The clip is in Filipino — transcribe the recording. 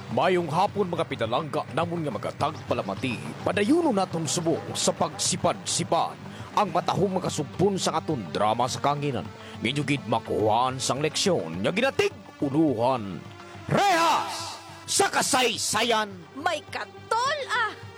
Mayong hapon mga pinalangga namon nga magatag palamati. Padayuno naton subo sa pagsipad-sipad ang matahong makasugpon sa aton drama sa kanginan. Medyo gid makuhaan sang leksyon nga ginatig unuhan. Rehas sa kasaysayan. May katol ah!